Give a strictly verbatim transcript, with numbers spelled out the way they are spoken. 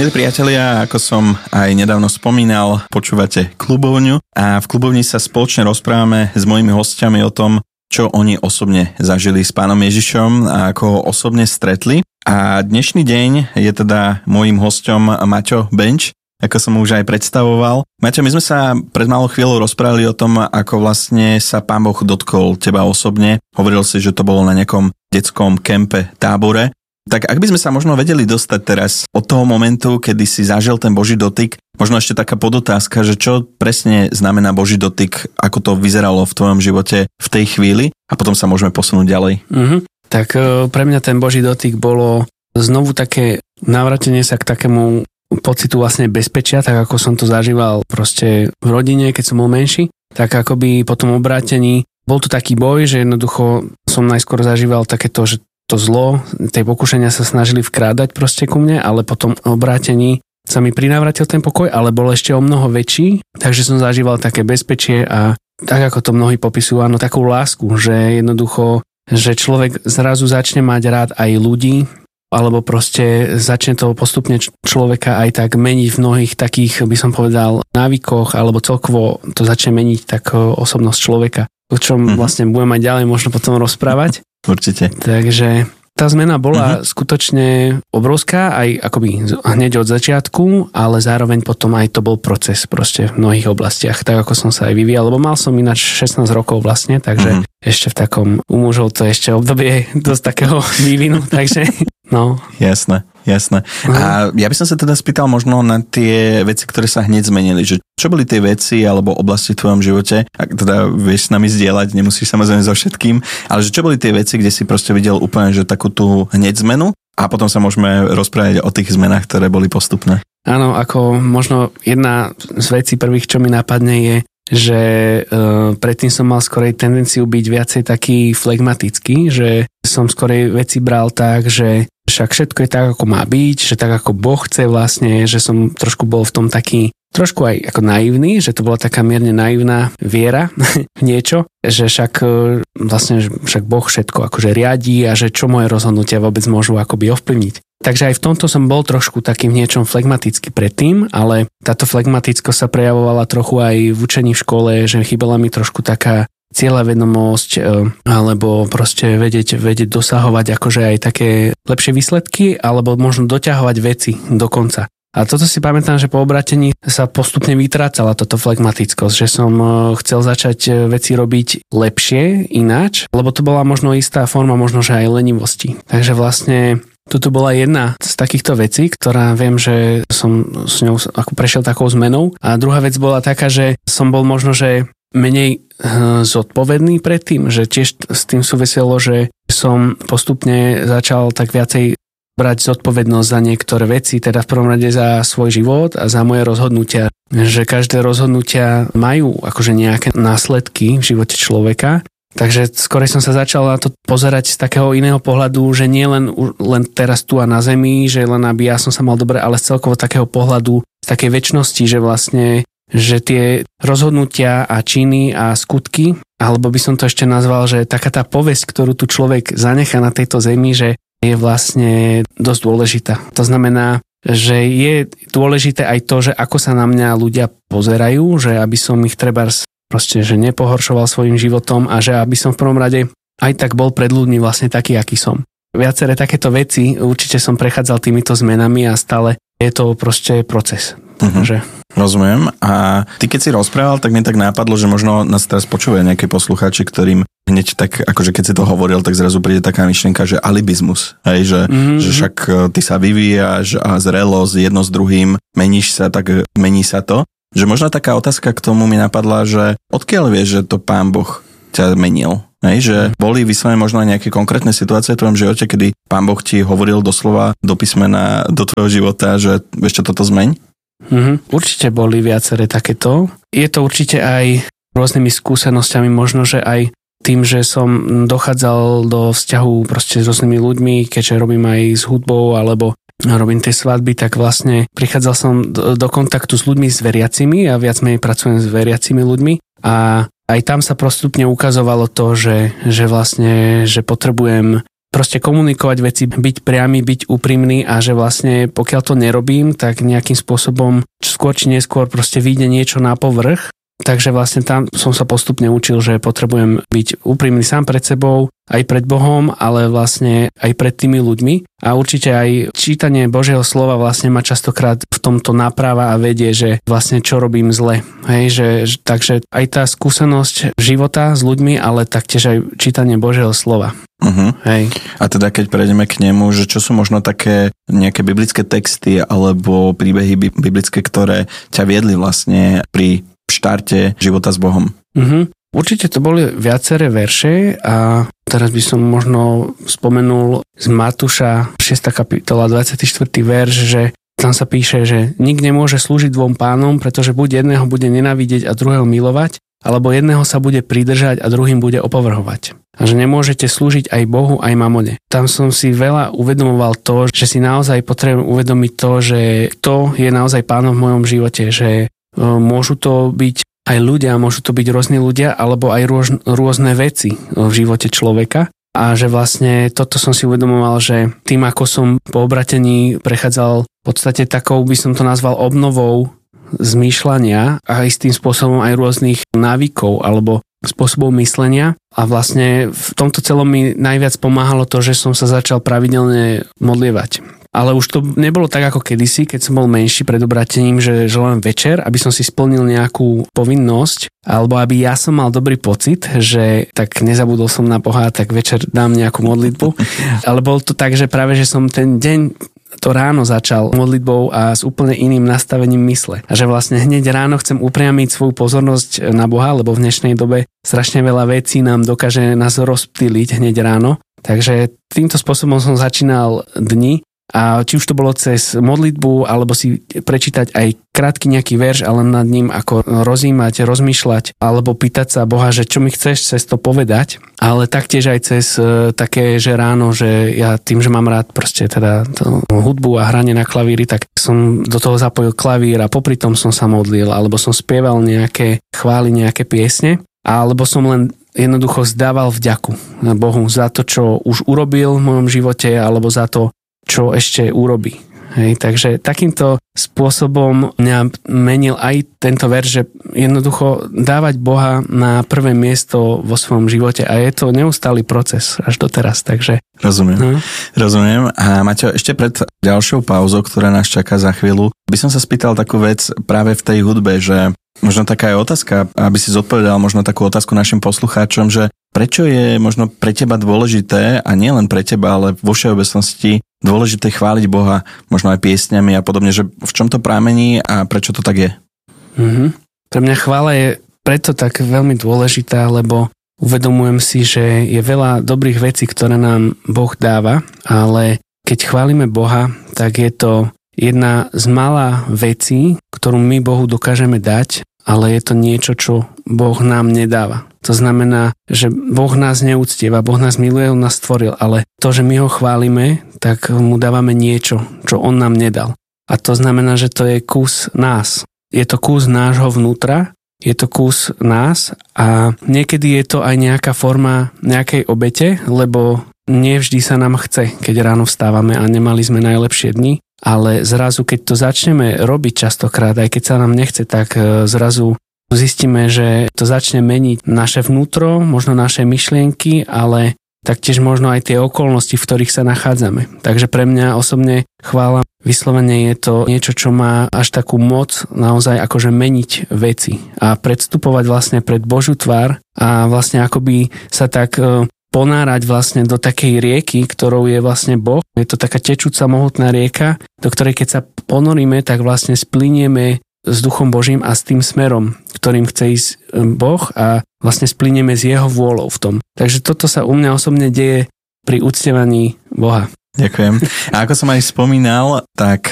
Milí priatelia, ako som aj nedávno spomínal, počúvate Klubovňu a v Klubovni sa spoločne rozprávame s mojimi hostiami o tom, čo oni osobne zažili s pánom Ježišom a ako ho osobne stretli. A dnešný deň je teda mojím hosťom Maťo Benč, ako som už aj predstavoval. Maťo, my sme sa pred malou chvíľou rozprávali o tom, ako vlastne sa Pán Boh dotkol teba osobne. Hovoril si, že to bolo na nejakom detskom kempe, tábore. Tak ak by sme sa možno vedeli dostať teraz od toho momentu, kedy si zažil ten Boží dotyk, možno ešte taká podotázka, že čo presne znamená Boží dotyk, ako to vyzeralo v tvojom živote v tej chvíli a potom sa môžeme posunúť ďalej. Mm-hmm. Tak pre mňa ten Boží dotyk bolo znovu také navrátenie sa k takému pocitu vlastne bezpečia, tak ako som to zažíval proste v rodine, keď som bol menší, tak akoby po tom obrátení bol to taký boj, že jednoducho som najskôr zažíval takéto, že to zlo, tie pokušenia sa snažili vkrádať proste ku mne, ale potom obrátení sa mi prinavrátil ten pokoj, ale bol ešte o mnoho väčší, takže som zažíval také bezpečie a tak ako to mnohí popisujú, áno, takú lásku, že jednoducho, že človek zrazu začne mať rád aj ľudí, alebo proste začne to postupne človeka aj tak meniť v mnohých takých, by som povedal, návykoch, alebo celkovo to začne meniť tak osobnosť človeka, o čom mm-hmm. vlastne budem aj ďalej možno potom rozprávať. Určite. Takže tá zmena bola mm-hmm. skutočne obrovská, aj akoby hneď od začiatku, ale zároveň potom aj to bol proces proste v mnohých oblastiach, tak ako som sa aj vyvíjal, lebo mal som ináč šestnásť rokov vlastne, takže mm-hmm. ešte v takom, u mužov to ešte obdobie dosť takého vývinu, takže no. Jasné, jasné. Mm. A ja by som sa teda spýtal možno na tie veci, ktoré sa hneď zmenili, že čo boli tie veci alebo oblasti v tvojom živote, ak teda vieš s nami zdieľať, nemusíš samozrejme so všetkým, ale že čo boli tie veci, kde si proste videl úplne, že takú tú hneď zmenu a potom sa môžeme rozprávať o tých zmenách, ktoré boli postupné. Áno, ako možno jedna z vecí prvých, čo mi napadne je, že uh, predtým som mal skorej tendenciu byť viacej taký flegmatický, že som skorej veci bral tak, že však všetko je tak, ako má byť, že tak, ako Boh chce vlastne, že som trošku bol v tom taký, trošku aj ako naivný, že to bola taká mierne naivná viera v niečo, že však vlastne však Boh všetko akože riadí a že čo moje rozhodnutia vôbec môžu akoby ovplyvniť. Takže aj v tomto som bol trošku takým niečom flegmatický predtým, ale táto flegmatickosť sa prejavovala trochu aj v učení v škole, že chýbala mi trošku taká cieľavedomosť alebo proste vedieť, vedieť dosahovať akože aj také lepšie výsledky alebo možno doťahovať veci do konca. A toto si pamätám, že po obratení sa postupne vytrácala toto flegmatickosť, že som chcel začať veci robiť lepšie, ináč, lebo to bola možno istá forma možno, že aj lenivosti. Takže vlastne toto bola jedna z takýchto vecí, ktorá viem, že som s ňou ako prešiel takou zmenou. A druhá vec bola taká, že som bol možno, že menej zodpovedný predtým, že tiež s tým súviselo, že som postupne začal tak viacej brať zodpovednosť za niektoré veci, teda v prvom rade za svoj život a za moje rozhodnutia. Že každé rozhodnutia majú akože nejaké následky v živote človeka. Takže skôr som sa začal na to pozerať z takého iného pohľadu, že nie len, len teraz tu a na zemi, že len aby ja som sa mal dobre, ale z celkovo takého pohľadu, z takej večnosti, že vlastne že tie rozhodnutia a činy a skutky, alebo by som to ešte nazval, že taká tá povesť, ktorú tu človek zanechá na tejto zemi, že je vlastne dosť dôležitá. To znamená, že je dôležité aj to, že ako sa na mňa ľudia pozerajú, že aby som ich trebárs proste, že nepohoršoval svojim životom a že aby som v prvom rade aj tak bol pred ľuďmi vlastne taký, aký som. Viaceré takéto veci, určite som prechádzal týmito zmenami a stále je to proste proces. Uh-huh. Takže... Rozumiem. A ty keď si rozprával, tak mi tak nápadlo, že možno nás teraz počúvajú nejaké poslucháči, ktorým hneď tak, akože keď si to hovoril, tak zrazu príde taká myšlienka, že alibizmus. Hej, že, mm-hmm. že však ty sa vyvíjaš a zrelosť jedno s druhým, meníš sa, tak mení sa to. Že možno taká otázka k tomu mi napadla, že odkiaľ vieš, že to Pán Boh ťa menil? Hej, že boli vyslovené možno aj nejaké konkrétne situácie v tvojom živote, kedy Pán Boh ti hovoril doslova do písmena do tvojho života, že vieš čo, toto zmeň? Mm-hmm. Určite boli viaceré takéto. Je to určite aj rôznymi skúsenosťami, možno, že aj tým, že som dochádzal do vzťahu proste s rôznymi ľuďmi, keďže robím aj s hudbou alebo robím tie svadby, tak vlastne prichádzal som do, do kontaktu s ľuďmi, s veriacimi a viac menej pracujem s veriacimi ľuďmi a aj tam sa postupne ukazovalo to, že, že vlastne, že potrebujem proste komunikovať veci, byť priamy, byť úprimný a že vlastne pokiaľ to nerobím, tak nejakým spôsobom skôr či neskôr proste vyjde niečo na povrch. Takže vlastne tam som sa postupne učil, že potrebujem byť úprimný sám pred sebou, aj pred Bohom, ale vlastne aj pred tými ľuďmi. A určite aj čítanie Božieho slova vlastne ma častokrát v tomto napráva a vedie, že vlastne čo robím zle. Hej, že, takže aj tá skúsenosť života s ľuďmi, ale taktiež aj čítanie Božieho slova. Uh-huh. Hej. A teda keď prejdeme k nemu, že čo sú možno také nejaké biblické texty alebo príbehy biblické, ktoré ťa viedli vlastne pri štarte života s Bohom? Uh-huh. Určite to boli viaceré verše a teraz by som možno spomenul z Matúša šiesta kapitola dvadsiaty štvrtý verš, že tam sa píše, že nik nemôže slúžiť dvom pánom, pretože buď jedného bude nenávidieť a druhého milovať, alebo jedného sa bude pridržať a druhým bude opovrhovať. A že nemôžete slúžiť aj Bohu, aj mamone. Tam som si veľa uvedomoval to, že si naozaj potrebujem uvedomiť to, že to je naozaj pánom v mojom živote, že môžu to byť aj ľudia, môžu to byť rôzni ľudia, alebo aj rôž, rôzne veci v živote človeka. A že vlastne toto som si uvedomoval, že tým, ako som po obratení prechádzal v podstate takou, by som to nazval obnovou zmýšľania a istým spôsobom aj rôznych návykov alebo spôsobov myslenia. A vlastne v tomto celom mi najviac pomáhalo to, že som sa začal pravidelne modlievať. Ale už to nebolo tak ako kedysi, keď som bol menší pred obratením, že, že len večer, aby som si splnil nejakú povinnosť, alebo aby ja som mal dobrý pocit, že tak nezabudol som na Boha, tak večer dám nejakú modlitbu. Ale bol to tak, že práve, že som ten deň to ráno začal modlitbou a s úplne iným nastavením mysle. A že vlastne hneď ráno chcem upriamiť svoju pozornosť na Boha, lebo v dnešnej dobe strašne veľa vecí nám dokáže nás rozptýliť hneď ráno. Takže týmto spôsobom som začínal dni. A či už to bolo cez modlitbu, alebo si prečítať aj krátky nejaký verš, ale nad ním ako rozímať, rozmýšľať, alebo pýtať sa Boha, že čo mi chceš cez to povedať, ale taktiež aj cez e, také, že ráno, že ja tým, že mám rád proste teda hudbu a hranie na klavíri, tak som do toho zapojil klavír a popri tom som sa modlil, alebo som spieval nejaké chvály, nejaké piesne, alebo som len jednoducho zdával vďaku Bohu za to, čo už urobil v mojom živote, alebo za to, čo ešte urobí. Hej, takže takýmto spôsobom mňa menil aj tento verš, že jednoducho dávať Boha na prvé miesto vo svojom živote a je to neustály proces až doteraz, takže... Rozumiem, no. Rozumiem. A Maťo, ešte pred ďalšou pauzou, ktorá nás čaká za chvíľu, by som sa spýtal takú vec práve v tej hudbe, že možno taká je otázka, aby si zodpovedal možno takú otázku našim poslucháčom, že prečo je možno pre teba dôležité, a nie len pre teba, ale vo všeobecnosti dôležité chváliť Boha, možno aj piesňami a podobne, že v čom to pramení a prečo to tak je? Mm-hmm. Pre mňa chvála je preto tak veľmi dôležitá, lebo uvedomujem si, že je veľa dobrých vecí, ktoré nám Boh dáva, ale keď chválime Boha, tak je to jedna z mála vecí, ktorú my Bohu dokážeme dať, ale je to niečo, čo Boh nám nedáva. To znamená, že Boh nás neúctieva, Boh nás miluje, On nás stvoril, ale to, že my ho chválime, tak mu dávame niečo, čo on nám nedal. A to znamená, že to je kus nás. Je to kus nášho vnútra, je to kus nás a niekedy je to aj nejaká forma nejakej obete, lebo nevždy sa nám chce, keď ráno vstávame a nemali sme najlepšie dni, ale zrazu, keď to začneme robiť častokrát, aj keď sa nám nechce, tak zrazu zistíme, že to začne meniť naše vnútro, možno naše myšlienky, ale taktiež možno aj tie okolnosti, v ktorých sa nachádzame. Takže pre mňa osobne chvála, vyslovene je to niečo, čo má až takú moc naozaj akože meniť veci a predstupovať vlastne pred Božiu tvár a vlastne akoby sa tak ponárať vlastne do takej rieky, ktorou je vlastne Boh. Je to taká tečúca mohutná rieka, do ktorej keď sa ponoríme, tak vlastne splinieme s Duchom Božím a s tým smerom, ktorým chce ísť Boh a vlastne splinieme s jeho vôľou v tom. Takže toto sa u mňa osobne deje pri uctievaní Boha. Ďakujem. A ako som aj spomínal, tak